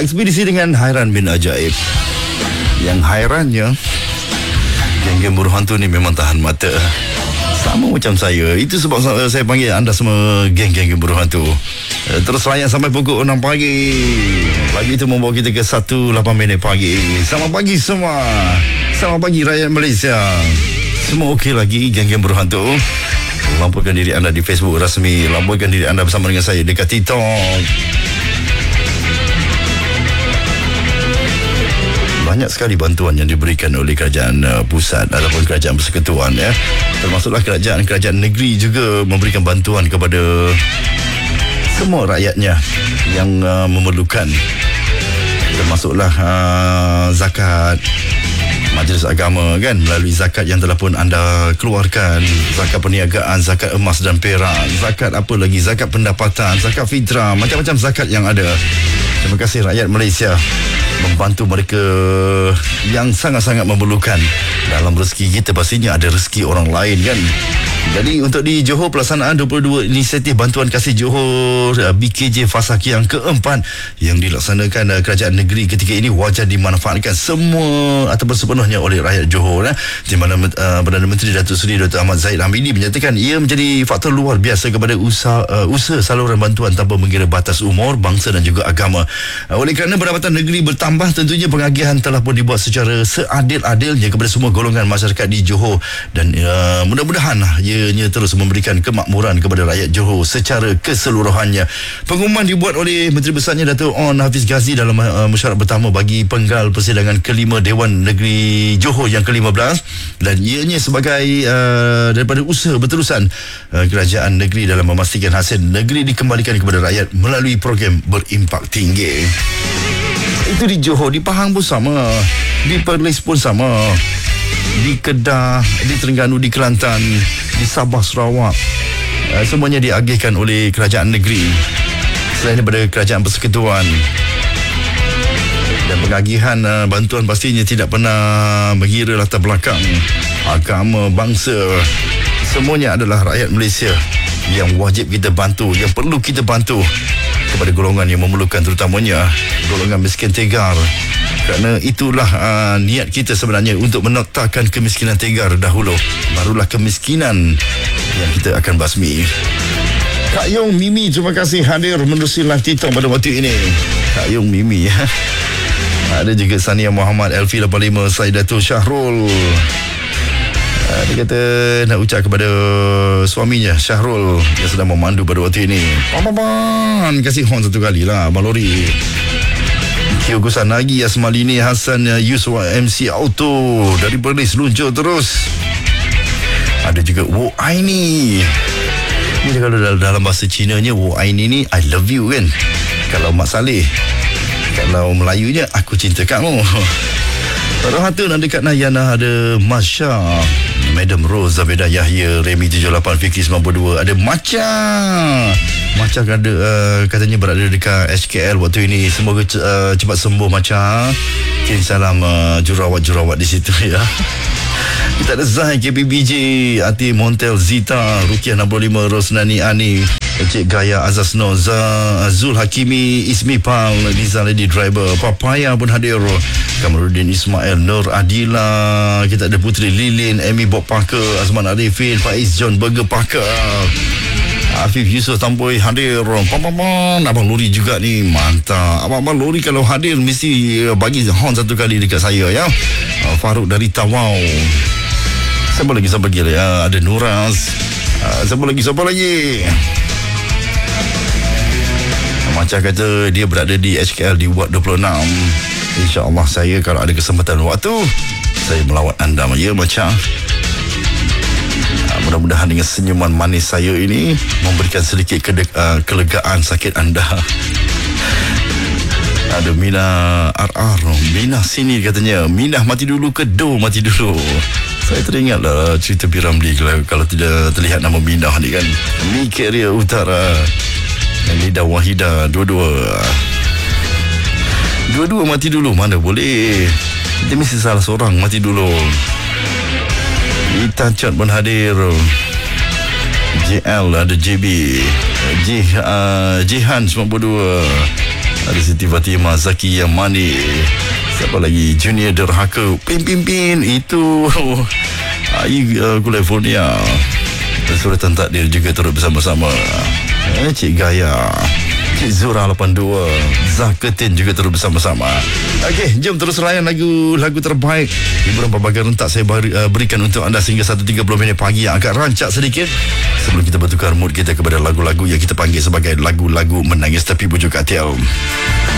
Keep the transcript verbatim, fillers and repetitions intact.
ekspedisi dengan hairan bin ajaib. Yang hairannya, geng-geng buruh hantu ni memang tahan mata. Sama macam saya. Itu sebab saya panggil anda semua geng-geng buruh hantu. Terus layan sampai pukul enam pagi. Lagi itu membawa kita ke satu lapan minit pagi. Selamat pagi semua. Selamat pagi rakyat Malaysia. Semua okey lagi geng-geng buruh hantu? Lampukan diri anda di Facebook rasmi. Lampukan diri anda bersama dengan saya dekat TikTok. Banyak sekali bantuan yang diberikan oleh kerajaan uh, pusat ataupun kerajaan persekutuan, ya. Termasuklah kerajaan-kerajaan negeri juga memberikan bantuan kepada semua rakyatnya yang uh, memerlukan. Termasuklah uh, zakat majlis agama, kan, melalui zakat yang telah pun anda keluarkan, zakat perniagaan, zakat emas dan perak, zakat apa lagi, zakat pendapatan, zakat fitrah, macam-macam zakat yang ada. Terima kasih rakyat Malaysia membantu mereka yang sangat-sangat memerlukan. Dalam rezeki kita pastinya ada rezeki orang lain, kan. Jadi untuk di Johor, pelaksanaan dua puluh dua inisiatif bantuan kasih Johor B K J fasa yang keempat yang dilaksanakan kerajaan negeri ketika ini wajar dimanfaatkan semua ataupun sepenuhnya oleh rakyat Johor, eh. Di mana uh, Perdana Menteri Datuk Seri Doktor Ahmad Zahid Hamidi menyatakan ia menjadi faktor luar biasa kepada usaha, uh, usaha saluran bantuan tanpa mengira batas umur, bangsa dan juga agama. Uh, oleh kerana pendapatan negeri bertambah, tentunya pengagihan telah pun dibuat secara seadil-adilnya kepada semua golongan masyarakat di Johor, dan uh, mudah-mudahan ianya terus memberikan kemakmuran kepada rakyat Johor secara keseluruhannya. Pengumuman dibuat oleh Menteri Besarnya Datuk On Hafiz Ghazi dalam uh, mesyuarat pertama bagi penggal persidangan kelima Dewan Negeri Johor yang kelima belas, dan ianya sebagai uh, daripada usaha berterusan uh, kerajaan negeri dalam memastikan hasil negeri dikembalikan kepada rakyat melalui program berimpak tinggi. Itu di Johor. Di Pahang pun sama, di Perlis pun sama, di Kedah, di Terengganu, di Kelantan, di Sabah, Sarawak, uh, semuanya diagihkan oleh kerajaan negeri selain daripada kerajaan persekutuan. Dan pengagihan uh, bantuan pastinya tidak pernah mengira latar belakang, agama, bangsa. Semuanya adalah rakyat Malaysia yang wajib kita bantu, yang perlu kita bantu kepada golongan yang memerlukan, terutamanya golongan miskin tegar. Kerana itulah uh, niat kita sebenarnya, untuk menoktarkan kemiskinan tegar dahulu, barulah kemiskinan yang kita akan basmi. Kak Yong Mimi, terima kasih hadir menerusi live TikTok pada waktu ini. Kak Yong Mimi. Ada juga Sania Muhammad, Elfi lapan puluh lima, Saidatul Syahrul. Uh, dia kata nak ucap kepada suaminya Syahrul yang sedang memandu pada waktu ini. Papan, kasih horn satu kali lah, Abang Lori. Kyogusan lagi Asmalini Hassan Yuswa M C Auto dari Perlis luncur terus. Ada juga Wo Aini. Ini kalau dalam bahasa Cinanya, Wo Aini ni I love you, kan. Kalau Mak Saleh, kalau Melayunya aku cinta kamu. Rohatun ada Kak Nayana, ada Masya, Madam Rose, Zabeda Yahya, Remy tujuh lapan, Fikri sembilan puluh dua, ada Macha. Macha ada, uh, katanya berada dekat H K L waktu ini. Semoga uh, cepat sembuh Macha. Kirim salam uh, jurawat-jurawat di situ, ya. Kita ada Zai, K B B J, Ati Montel, Zita, Rukiah enam puluh lima, Rosnani Ani, Encik Gaya Azaz Noza, Zul Hakimi, Ismi Pal, Liza Lady Driver, Papaya pun hadir, Kamarudin Ismail, Nur Adila, kita ada Putri Lilin, Amy Bob Parker, Azman Arifin, Faiz John Burger Parker, Afif Yusof Tamboi hadir. Pampapan, Abang Lori juga ni, mantap. Abang-abang Lori kalau hadir mesti bagi horn satu kali dekat saya, ya. Faruk dari Tawau. Siapa lagi, siapa lagi? Ya, ada Nuras. Siapa lagi, siapa lagi? Macam kata dia berada di H K L di Ward dua puluh enam. InsyaAllah saya kalau ada kesempatan waktu, saya melawat anda, ya macam. Mudah-mudahan dengan senyuman manis saya ini memberikan sedikit kedek, uh, kelegaan sakit anda. Ada Mina R R, Mina sini katanya. Mina mati dulu ke Do mati dulu? Saya teringatlah cerita P. Ramlee kalau, kalau tidak terlihat nama Mina ni, kan. Mi Career Utara dan Nida Wahida, dua-dua Dua-dua mati dulu, mana boleh. Dia mesti salah seorang mati dulu. Ita Chat pun hadir. J L ada J B, J, uh, Jihan sembilan puluh dua, Ada Siti Fatimah, Zaki yang manis. Siapa lagi? Junior Derhaka, Pin Pin Pin. Itu Ayi uh, California. Suratan Takdir juga turut bersama-sama. eh, Cik Gaya, Cik Zura lapan dua, Zaketin juga turut bersama-sama. Okey, jom terus layan lagu lagu terbaik hiburan berbagai rentak saya beri, uh, berikan untuk anda sehingga satu tiga puluh minit pagi yang agak rancak sedikit sebelum kita bertukar mood kita kepada lagu-lagu yang kita panggil sebagai lagu-lagu menangis tepi bujuk katil.